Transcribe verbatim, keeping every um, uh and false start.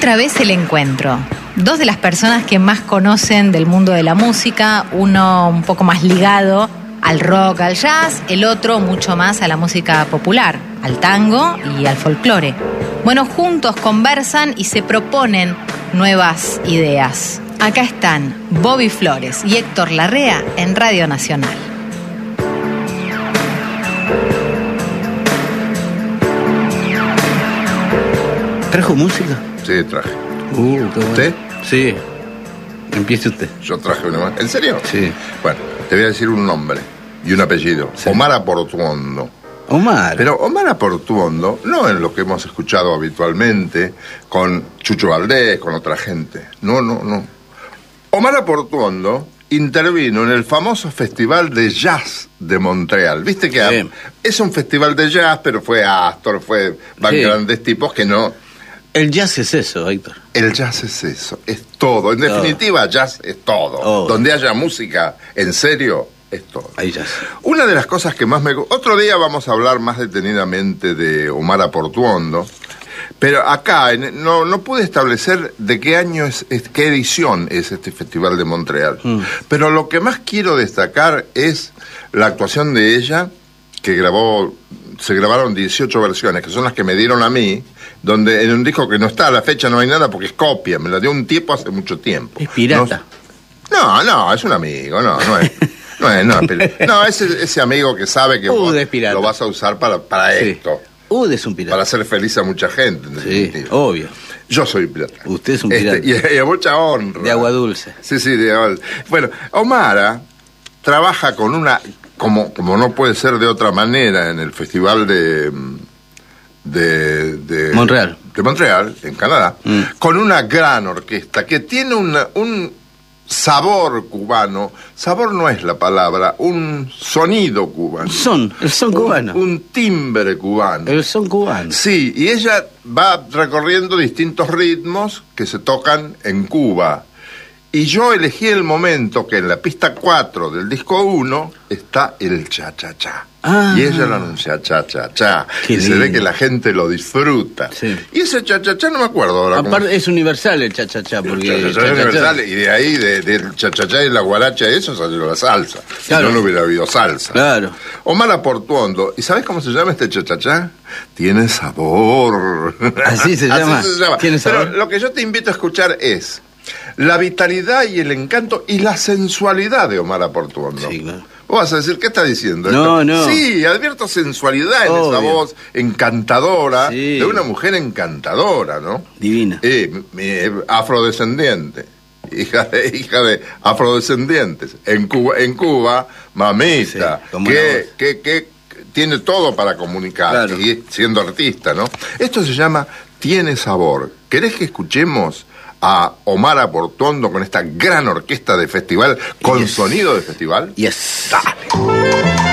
Otra vez el encuentro. Dos de las personas que más conocen del mundo de la música, uno un poco más ligado al rock, al jazz, el otro mucho más a la música popular, al tango y al folclore. Bueno, juntos conversan y se proponen nuevas ideas. Acá están Bobby Flores y Héctor Larrea en Radio Nacional. ¿Trajo música? Sí, traje. Uh, qué bueno. ¿Usted? Sí. Empiece usted. Yo traje una más. ¿En serio? Sí. Bueno, te voy a decir un nombre y un apellido. Sí. Omar Aportuondo. Omar. Pero Omar Aportuondo no es lo que hemos escuchado habitualmente con Chucho Valdés, con otra gente. No, no, no. Omar Aportuondo intervino en el famoso Festival de Jazz de Montreal. Viste que Sí. es un festival de jazz, pero fue Astor, fue van Sí. grandes tipos que no... El jazz es eso, Héctor. El jazz es eso, es todo. En Todo. definitiva, jazz es todo. Todo. Donde haya música, en serio, es todo. Ahí jazz. Una de las cosas que más me... Otro día vamos a hablar más detenidamente de Omar Aportuondo, pero acá en- no, no pude establecer de qué año es, es- qué edición es este Festival de Montreal. Mm. Pero lo que más quiero destacar es la actuación de ella, que grabó... Se grabaron dieciocho versiones, que son las que me dieron a mí, donde en un disco que no está a la fecha no hay nada porque es copia, me la dio un tipo hace mucho tiempo. Es pirata. No, no, es un amigo, no, no es. No es, no, es pir- no, es ese, ese amigo que sabe que Uh, vos es pirata. lo vas a usar para, para Sí. esto, Ud es un pirata. para hacer feliz a mucha gente, en Sí, definitiva. obvio. Yo soy pirata. Usted es un Este, pirata. y, y a mucha honra. De agua dulce. Sí, sí, de agua dulce. Bueno, Omara trabaja con una, como, como no puede ser de otra manera, en el festival de... de, de Montreal. de Montreal, en Canadá, Mm. con una gran orquesta que tiene una- un sabor cubano, sabor no es la palabra, un sonido cubano. Son, el son cubano. Un, un timbre cubano. El son cubano. Sí, y ella va recorriendo distintos ritmos que se tocan en Cuba. Y yo elegí el momento que en la pista cuatro del disco uno está el cha-cha-cha. Ah. Y ella lo anuncia cha-cha-cha. Qué Y se ve lindo. que la gente lo disfruta. Sí. Y ese cha-cha-cha no me acuerdo ahora. cómo- Aparte, es universal el cha-cha-cha, el porque... cha-cha-cha cha-cha-cha- universal, y de ahí, de- del cha-cha-cha y la guaracha, eso salió la salsa. Claro. Si no, no hubiera habido salsa. Claro. Omar Aportuondo. ¿Y sabes cómo se llama este cha-cha-cha? Tiene sabor. Así se llama. Tiene sabor. Pero lo que yo te invito a escuchar es la vitalidad y el encanto y la sensualidad de Omar Aportuondo. Sí, claro. Vos vas a decir, ¿qué está diciendo? No, esto? no. Sí, advierto sensualidad en esa Obvio. voz encantadora, Sí. de una mujer encantadora, ¿no? Divina. Eh, mi- eh, afrodescendiente, hija de, hija de afrodescendientes. En Cuba, en Cuba mamita, Sí, con buena que, voz. que, que tiene todo para comunicar, Claro. y siendo artista, ¿no? Esto se llama Tiene Sabor. ¿Querés que escuchemos a Omar Aportuondo con esta gran orquesta de festival, con Yes. sonido de festival? Yes. Dale.